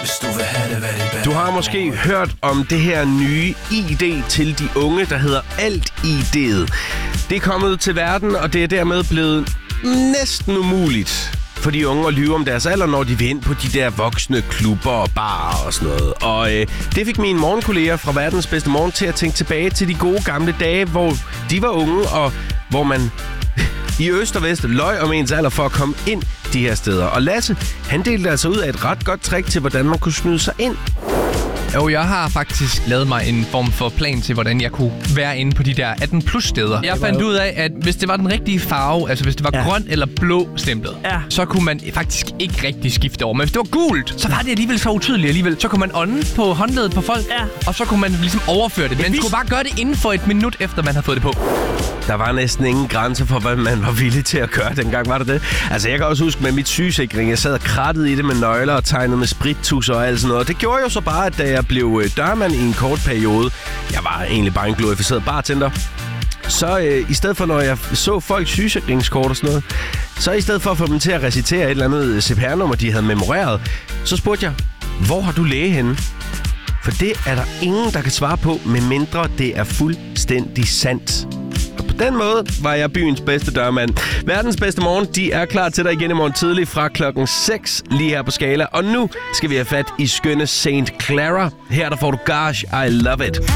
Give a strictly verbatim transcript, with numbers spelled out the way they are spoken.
Du har måske hørt om det her nye I D til de unge, der hedder Alt-I D'et. Det er kommet til verden, og det er dermed blevet næsten umuligt for de unge at lyve om deres alder, når de vil ind på de der voksne klubber og barer og sådan noget. Og øh, det fik mine morgenkolleger fra Verdens Bedste Morgen til at tænke tilbage til de gode gamle dage, hvor de var unge, og hvor man i øst og vest løg om ens alder for at komme ind de her steder. Og Lasse, han delte altså ud af et ret godt trick til, hvordan man kunne snyde sig ind. Jo, jeg har faktisk lavet mig en form for plan til, hvordan jeg kunne være inde på de der atten plus steder. Jeg fandt ud af, at hvis det var den rigtige farve, altså hvis det var ja. grøn eller blå stemplet, ja. så kunne man faktisk ikke rigtig skifte over. Men hvis det var gult, så var det alligevel så utydeligt alligevel. Så kunne man ånde på håndledet på folk, ja. og så kunne man ligesom overføre det. Men man skulle bare gøre det inden for et minut, efter man havde fået det på. Der var næsten ingen grænse for, hvad man var villig til at gøre dengang, var det det? Altså, jeg kan også huske med mit sygesikring, jeg sad og krattede i det med nøgler og tegnede med sprittusser og alt sådan noget. Det gjorde jo så bare, at da jeg blev dørmand i en kort periode, jeg var egentlig bare en glorificeret bartender, så øh, i stedet for, når jeg så folks sygesikringskort og sådan noget, så i stedet for at få dem til at recitere et eller andet C P R-nummer, de havde memoreret, så spurgte jeg, hvor har du læge henne? For det er der ingen, der kan svare på, medmindre det er fuldstændig sandt. På den måde var jeg byens bedste dørmand. Verdens Bedste Morgen, de er klar til dig igen i morgen tidlig fra klokken seks lige her på Skala. Og nu skal vi have fat i skønne Saint Clara. Her der får du Gosh, I Love It.